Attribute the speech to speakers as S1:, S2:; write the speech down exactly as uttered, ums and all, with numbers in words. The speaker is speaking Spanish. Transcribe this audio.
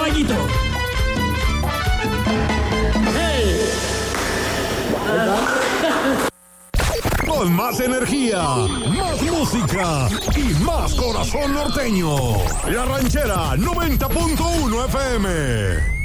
S1: caballito. ¡Hey!
S2: Con más energía, más música y más corazón norteño. La Ranchera noventa punto uno F M.